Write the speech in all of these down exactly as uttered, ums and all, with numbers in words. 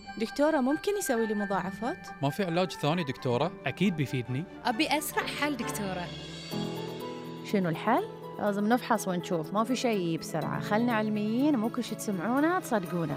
دكتورة ممكن يسوي لي مضاعفات؟ ما في علاج ثاني دكتورة؟ أكيد بيفيدني. أبي أسرع حل دكتورة. شنو الحل؟ لازم نفحص ونشوف، ما في شيء بسرعة. خلنا علميين، مو كل شي تسمعونه تصدقونه.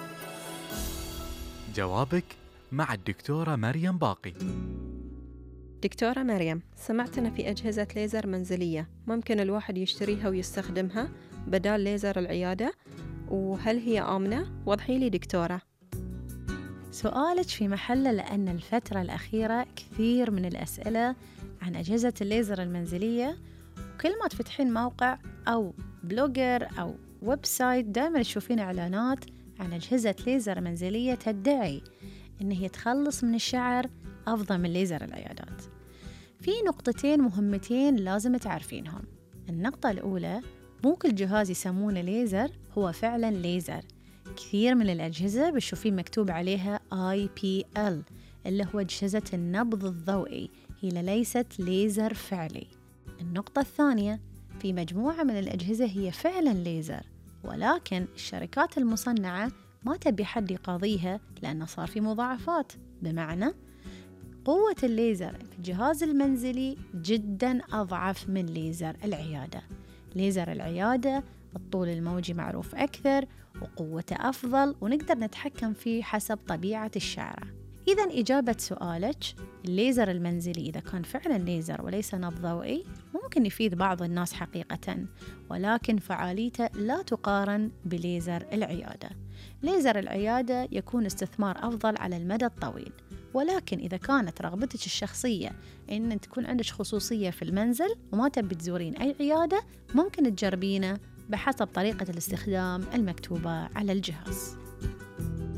جوابك مع الدكتورة مريم باقي. دكتورة مريم، سمعت أن في أجهزة ليزر منزلية ممكن الواحد يشتريها ويستخدمها بدال ليزر العيادة، وهل هي آمنة؟ وضحي لي دكتورة. سؤالك في محله، لأن الفترة الأخيرة كثير من الأسئلة عن أجهزة الليزر المنزلية، وكل ما تفتحين موقع أو بلوجر أو ويب سايت دائما تشوفين إعلانات عن أجهزة ليزر منزلية تدعي إن هي تخلص من الشعر أفضل من ليزر العيادات. في نقطتين مهمتين لازم تعرفينهم. النقطة الأولى، مو كل جهاز يسمونه ليزر هو فعلا ليزر. كثير من الأجهزة بتشوفين مكتوب عليها آي بي إل اللي هو أجهزة النبض الضوئي، هي ليست ليزر فعلي. النقطة الثانية، في مجموعة من الأجهزة هي فعلا ليزر، ولكن الشركات المصنعة ما تبي حد يقاضيها لأنه صار في مضاعفات. بمعنى قوة الليزر في الجهاز المنزلي جدا أضعف من ليزر العيادة. ليزر العيادة الطول الموجي معروف أكثر وقوته أفضل، ونقدر نتحكم فيه حسب طبيعة الشعرة. إذن إجابة سؤالك، الليزر المنزلي إذا كان فعلا ليزر وليس نبض ضوئي ممكن يفيد بعض الناس حقيقة، ولكن فعاليته لا تقارن بليزر العيادة. ليزر العيادة يكون استثمار أفضل على المدى الطويل، ولكن إذا كانت رغبتك الشخصية إن تكون عندك خصوصية في المنزل وما تبي تزورين أي عيادة، ممكن تجربينه بحسب طريقة الاستخدام المكتوبة على الجهاز.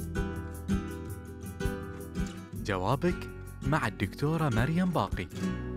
جوابك مع الدكتورة مريم باقي.